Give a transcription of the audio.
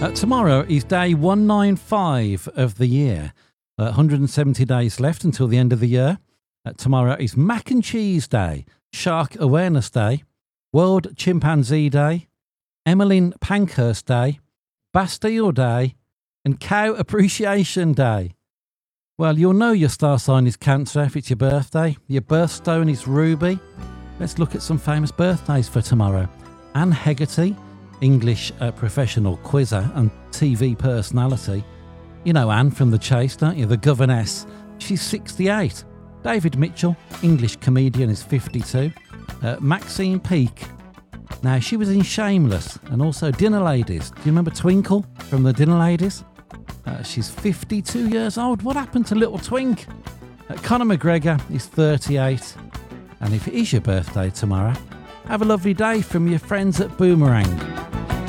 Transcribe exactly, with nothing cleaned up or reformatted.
Uh, tomorrow is day one ninety-five of the year. Uh, one hundred seventy days left until the end of the year. Uh, tomorrow is Mac and Cheese Day, Shark Awareness Day, World Chimpanzee Day, Emmeline Pankhurst Day, Bastille Day, and Cow Appreciation Day. Well, you'll know your star sign is Cancer if it's your birthday. Your birthstone is Ruby. Let's look at some famous birthdays for tomorrow. Anne Hegarty, English uh, professional quizzer and T V personality. You know Anne from The Chase, don't you? The governess. She's sixty-eight. David Mitchell, English comedian, is fifty-two. Uh, Maxine Peake. Now, she was in Shameless and also Dinner Ladies. Do you remember Twinkle from the Dinner Ladies? Uh, she's fifty-two years old. What happened to little Twink? Uh, Conor McGregor is thirty-eight. And if it is your birthday tomorrow, have a lovely day from your friends at Boomerang.